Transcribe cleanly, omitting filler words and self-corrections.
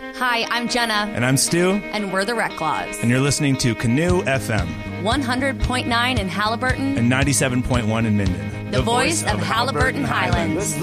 Hi, I'm Jenna. And I'm Stu. And we're the Rec Claws. And you're listening to Canoe FM. 100.9 in Halliburton. And 97.1 in Minden. The voice of Halliburton Highlands.